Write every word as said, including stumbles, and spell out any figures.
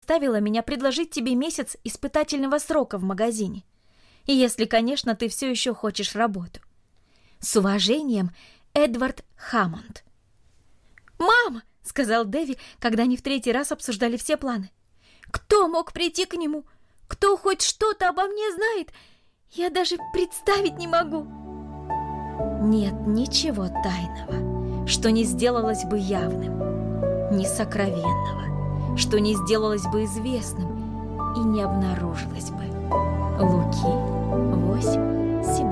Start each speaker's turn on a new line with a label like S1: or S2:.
S1: заставила меня предложить тебе месяц испытательного срока в магазине. И если, конечно, ты все еще хочешь работу. С уважением, Эдвард Хаммонд. «Мама!» — сказал Дэви, когда они в третий раз обсуждали все планы. «Кто мог прийти к нему? Кто хоть что-то обо мне знает? Я даже представить не могу!» Нет ничего тайного, что не сделалось бы явным, ни сокровенного, что не сделалось бы известным и не обнаружилось бы. Луки восемь семнадцать.